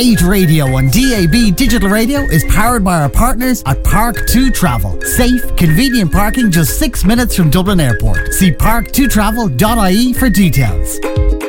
8 radio on DAB Digital Radio is powered by our partners at Park2 Travel. Safe, convenient parking just 6 minutes from Dublin Airport. See park2travel.ie for details.